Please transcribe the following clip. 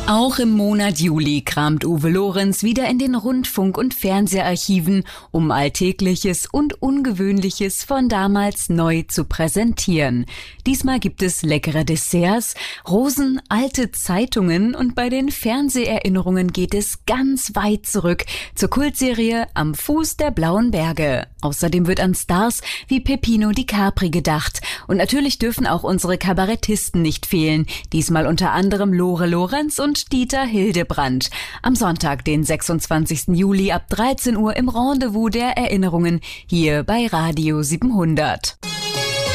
Auch im Monat Juli kramt Uwe Lorenz wieder in den Rundfunk- und Fernseharchiven, um Alltägliches und Ungewöhnliches von damals neu zu präsentieren. Diesmal gibt es leckere Desserts, Rosen, alte Zeitungen und bei den Fernseherinnerungen geht es ganz weit zurück zur Kultserie Am Fuß der Blauen Berge. Außerdem wird an Stars wie Peppino Di Capri gedacht. Und natürlich dürfen auch unsere Kabarettisten nicht fehlen. Diesmal unter anderem Lore Lorenz und Dieter Hildebrandt. Am Sonntag, den 26. Juli ab 13 Uhr im Rendezvous der Erinnerungen hier bei Radio 700.